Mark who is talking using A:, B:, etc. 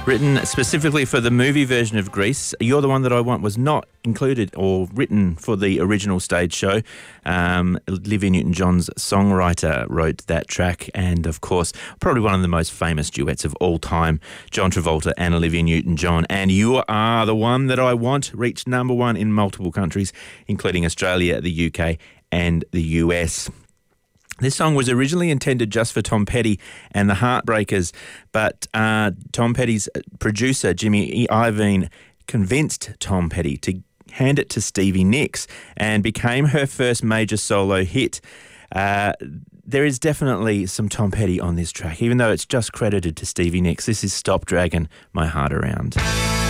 A: Written specifically for the movie version of Grease. You're the One That I Want was not included or written for the original stage show. Olivia Newton-John's songwriter wrote that track, and of course, probably one of the most famous duets of all time, John Travolta and Olivia Newton-John. And You Are the One That I Want reached number one in multiple countries, including Australia, the UK and the US. This song was originally intended just for Tom Petty and the Heartbreakers, but Tom Petty's producer, Jimmy Iovine, convinced Tom Petty to hand it to Stevie Nicks and became her first major solo hit. There is definitely some Tom Petty on this track, even though it's just credited to Stevie Nicks. This is Stop Dragging My Heart Around.